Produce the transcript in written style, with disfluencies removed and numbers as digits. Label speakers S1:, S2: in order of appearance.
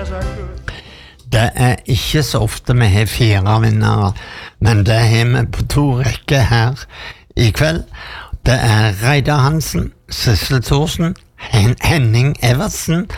S1: Det ikke så ofte vi har 4 vinnere, men det har vi på 2 rekker her i kveld. Det Reidar Hansen, Sissel Thorsen, Henning Evertsen